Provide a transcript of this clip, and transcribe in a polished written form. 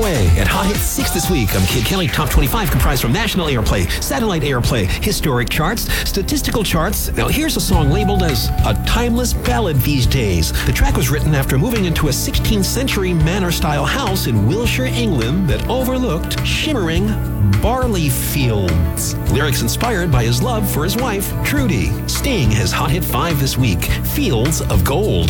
away at Hot Hit 6 this week. I'm Kid Kelly. Top 25 comprised from national airplay, satellite airplay, historic charts, statistical charts. Now here's a song labeled as a timeless ballad these days. The track was written after moving into a 16th century manor-style house in Wiltshire, England that overlooked shimmering barley fields. Lyrics inspired by his love for his wife, Trudy. Sting has Hot Hit 5 this week, Fields of Gold.